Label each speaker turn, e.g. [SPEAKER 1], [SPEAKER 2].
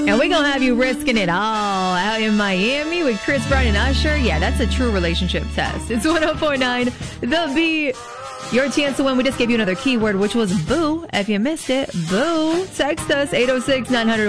[SPEAKER 1] And we're going to have you risking it all out in Miami with Chris Brown and Usher. Yeah, that's a true relationship test. It's 104.9 The Beat. Your chance to win. We just gave you another keyword, which was boo. If you missed it, boo. Text us 806-900.